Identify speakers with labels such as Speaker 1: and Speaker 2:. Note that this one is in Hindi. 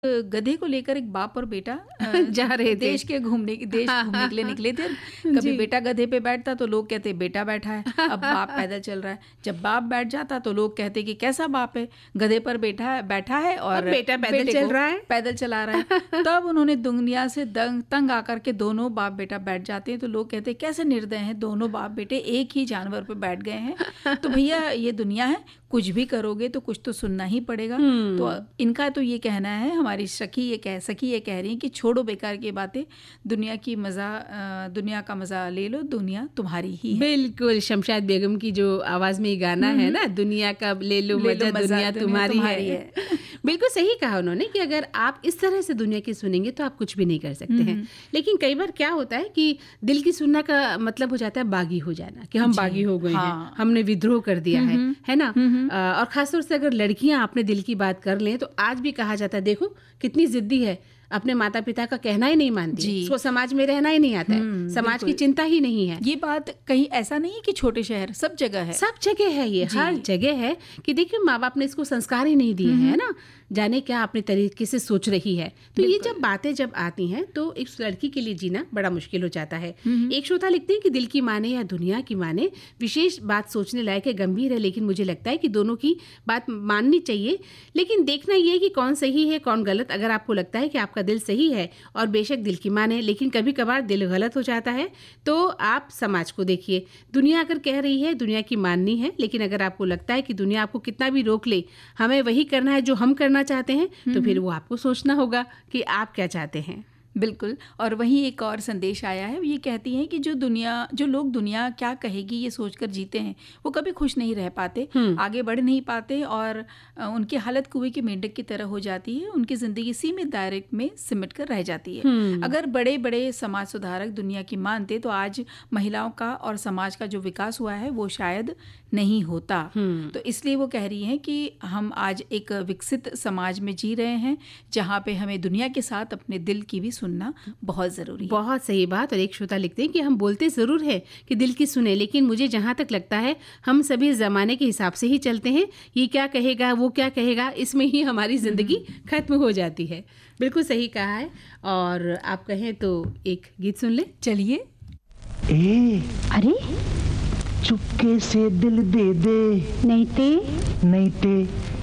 Speaker 1: गधे को लेकर एक बाप और बेटा
Speaker 2: जा रहे थे।
Speaker 1: देश घूमने के लिए निकले थे। कभी बेटा गधे पे बैठता तो लोग कहते बेटा बैठा है, अब बाप पैदल चल रहा है। जब बाप बैठ जाता तो लोग कहते कि कैसा बाप है, गधे पर बैठा है और
Speaker 2: बेटा पैदल चल रहा है,
Speaker 1: पैदल चला रहा है। तब उन्होंने दुनिया से तंग आकर के दोनों बाप बेटा बैठ जाते हैं। तो लोग कहते कैसे निर्दय हैं, दोनों बाप बेटे एक ही जानवर पे बैठ गए हैं। तो भैया ये दुनिया है, कुछ भी करोगे तो कुछ तो सुनना ही पड़ेगा। तो इनका तो ये कहना है, हमारी सखी ये कह रही है कि छोड़ो बेकार की बातें, दुनिया का मजा ले लो, दुनिया तुम्हारी ही है।
Speaker 2: बिल्कुल, शमशाद बेगम की जो आवाज में गाना है ना, दुनिया का ले लो मजा, दुनिया तुम्हारी है। बिल्कुल सही कहा उन्होंने कि अगर आप इस तरह से दुनिया की सुनेंगे तो आप कुछ भी नहीं कर सकते हैं। लेकिन कई बार क्या होता है कि दिल की सुनना का मतलब हो जाता है बागी हो जाना, कि हम बागी हो गए हैं, हमने विद्रोह कर दिया है ना। और खासतौर से अगर लड़कियां अपने दिल की बात कर लें तो आज भी कहा जाता है देखो कितनी जिद्दी है, अपने माता पिता का कहना ही नहीं मानती, उसको समाज में रहना ही नहीं आता है, समाज की चिंता ही नहीं है।
Speaker 1: ये बात कहीं ऐसा नहीं है कि छोटे शहर, सब जगह है,
Speaker 2: सब जगह है, ये हर जगह है कि देखिए माँ बाप ने इसको संस्कार ही नहीं दिए हैं ना, जाने क्या अपने तरीके से सोच रही है। तो ये जब बातें जब आती हैं तो एक लड़की के लिए जीना बड़ा मुश्किल हो जाता है। एक श्रोता लिखते हैं कि दिल की माने या दुनिया की माने, विशेष बात सोचने लायक है, गंभीर है, लेकिन मुझे लगता है कि दोनों की बात माननी चाहिए। लेकिन देखना ये है कि कौन सही है कौन गलत। अगर आपको लगता है कि आपका दिल सही है और बेशक दिल की माने, लेकिन कभी कभार दिल गलत हो जाता है, तो आप समाज को देखिए। दुनिया अगर कह रही है दुनिया की माननी है, लेकिन अगर आपको लगता है कि दुनिया आपको कितना भी रोक ले, हमें वही करना है जो हम करना चाहते हैं, तो फिर वो आपको सोचना होगा कि आप क्या चाहते हैं।
Speaker 1: बिल्कुल। और वहीं एक और संदेश आया है, ये कहती हैं कि जो लोग दुनिया क्या कहेगी ये सोचकर जीते हैं, वो कभी खुश नहीं रह पाते, आगे बढ़ नहीं पाते और उनकी हालत कुएं के मेंढक की तरह हो जाती है। उनकी जिंदगी सीमित दायरे में सिमट कर रह जाती है। अगर बड़े बड़े समाज सुधारक दुनिया की मानते तो आज महिलाओं का और समाज का जो विकास हुआ है वो शायद नहीं होता। तो इसलिए वो कह रही हैं कि हम आज एक विकसित समाज में जी रहे हैं, जहाँ पे हमें दुनिया के साथ अपने दिल की भी सुनना बहुत ज़रूरी है।
Speaker 2: बहुत सही बात। और एक श्रोता लिखते हैं कि हम बोलते ज़रूर है कि दिल की सुने, लेकिन मुझे जहाँ तक लगता है हम सभी ज़माने के हिसाब से ही चलते हैं। ये क्या कहेगा वो क्या कहेगा, इसमें ही हमारी ज़िंदगी खत्म हो जाती है। बिल्कुल सही कहा है। और आप कहें तो एक गीत सुन ले।
Speaker 1: चलिए।
Speaker 3: अरे चुपके से दिल दे दे, नहीं ते